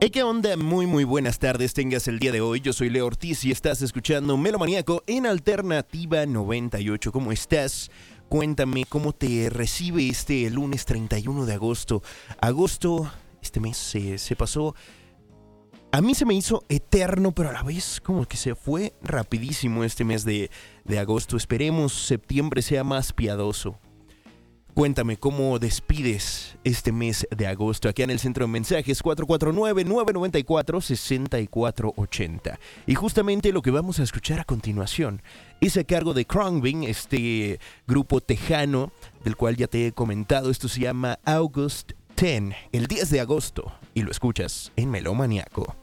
Hey, ¿qué onda? Muy buenas tardes tengas el día de hoy. Yo soy Leo Ortiz y estás escuchando Melomaniaco en Alternativa 98. ¿Cómo estás? Cuéntame cómo te recibe este lunes 31 de agosto. Agosto, este mes se pasó. A mí se me hizo eterno, pero a la vez como que se fue rapidísimo este mes de agosto. Esperemos septiembre sea más piadoso. Cuéntame cómo despides este mes de agosto. Aquí en el centro de mensajes 449-994-6480. Y justamente lo que vamos a escuchar a continuación es a cargo de Khruangbin, este grupo tejano del cual ya te he comentado. Esto se llama August 10, el 10 de agosto. Y lo escuchas en Melomaniaco.